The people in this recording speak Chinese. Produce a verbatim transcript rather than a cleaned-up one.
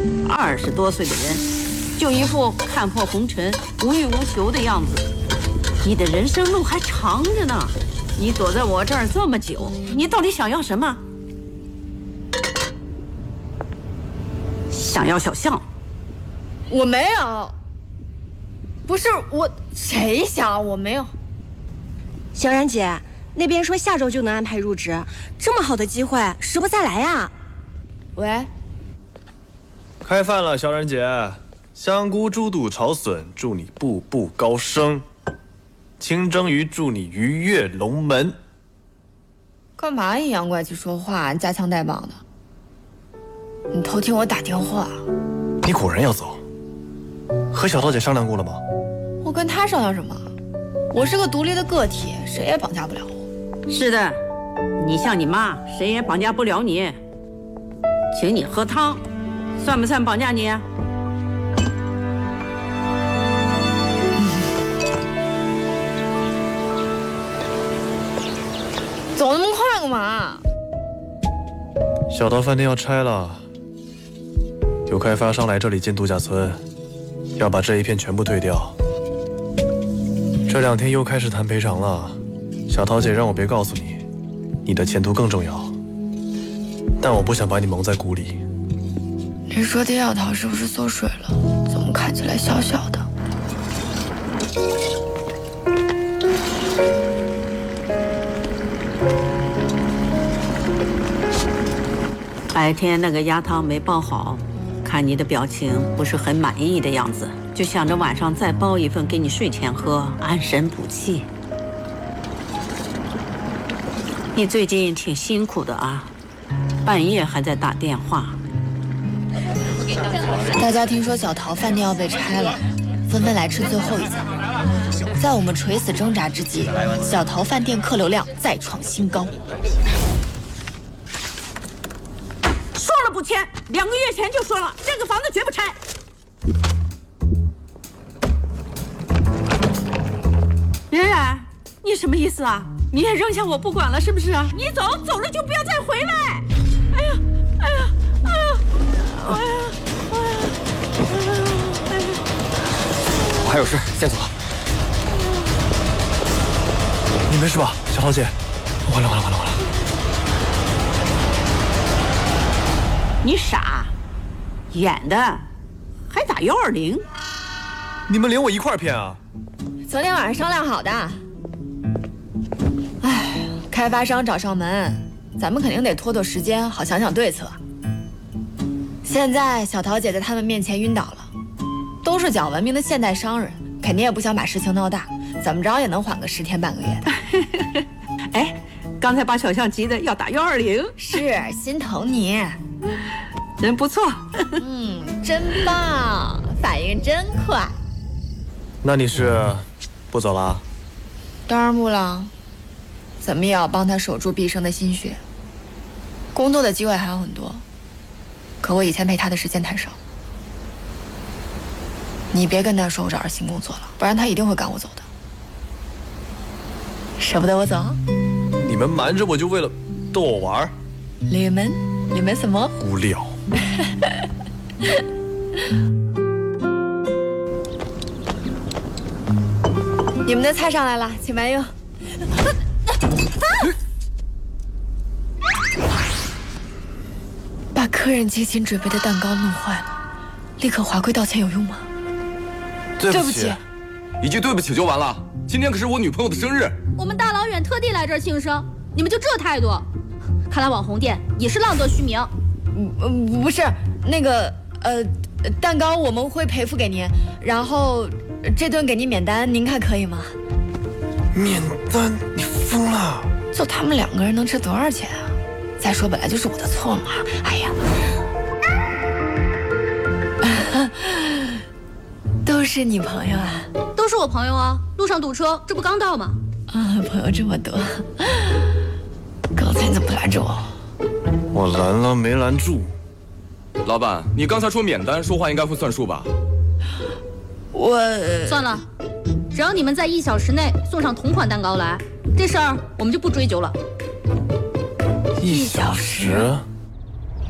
二十多岁的人，就一副看破红尘、无欲无求的样子。你的人生路还长着呢，你躲在我这儿这么久，你到底想要什么？想要小象？ 我没有。不是我，谁想我没有？ 小冉姐，那边说下周就能安排入职，这么好的机会，时不再来呀。 喂。 开饭了，小冉姐。香菇猪肚炒笋，祝你步步高升；清蒸鱼，祝你鱼跃龙门。 干嘛阴阳怪气说话，夹枪带棒的？你偷听我打电话？ 你果然要走？和小桃姐商量过了吗？ 我跟她商量什么？我是个独立的个体，谁也绑架不了我。 是的，你像你妈，谁也绑架不了你。请你喝汤，算不算绑架你？ 走那么快干嘛？ 小桃饭店要拆了，有开发商来这里建度假村，要把这一片全部退掉。这两天又开始谈赔偿了，小桃姐让我别告诉你，你的前途更重要。但我不想把你蒙在鼓里。 你说的药桃是不是缩水了？怎么看起来小小的？ 白天那个鸭汤没煲好，看你的表情不是很满意的样子，就想着晚上再煲一份给你睡前喝，安神补气。你最近挺辛苦的啊，半夜还在打电话。 大家听说小桃饭店要被拆了，纷纷来吃最后一餐。在我们垂死挣扎之际，小桃饭店客流量再创新高。 说了不签，两个月前就说了，这个房子绝不拆。冉冉，你什么意思啊？你也扔下我不管了是不是啊？你走，走了就不要再回来。哎呀，哎呀，哎呀，哎呀，哎呀，哎呀！ 我还有事，先走了。 你没事吧，小桃姐？完了完了完了完了！ 你傻，演的，还打幺二零？ 你们连我一块儿骗啊？ 昨天晚上商量好的。哎，开发商找上门，咱们肯定得拖拖时间，好想想对策。现在小桃姐在他们面前晕倒了，都是讲文明的现代商人，肯定也不想把事情闹大，怎么着也能缓个十天半个月的。 哎，刚才把小象急得要打幺二零， 是心疼你， 人不错。 嗯，真棒，反应真快。 那你是不走了？ 当然不了，怎么也要帮他守住毕生的心血。工作的机会还有很多，可我以前陪他的时间太少。你别跟他说我找着新工作了，不然他一定会赶我走的。舍不得我走？ 你们瞒着我就为了逗我玩？ 你们，你们什么？ 无聊。 你们的菜上来了，请慢用。把客人精心准备的蛋糕弄坏了，立刻华贵道歉有用吗？ 对不起，一句对不起就完了。今天可是我女朋友的生日， 我们大老远特地来这儿庆生，你们就这态度？看来网红店也是浪得虚名。 嗯，不是那个呃，蛋糕我们会赔付给您，然后这顿给您免单，您看可以吗？ 免单？你疯了！ 就他们两个人能值多少钱啊？再说本来就是我的错嘛。哎呀，都是你朋友啊？ 都是我朋友啊，路上堵车，这不刚到吗？ 啊，朋友这么多，刚才你怎么不拦着我？ 我拦了没拦住。 老板，你刚才说免单，说话应该会算数吧？ 我算了，只要你们在一小时内送上同款蛋糕来，这事儿我们就不追究了。 一小时？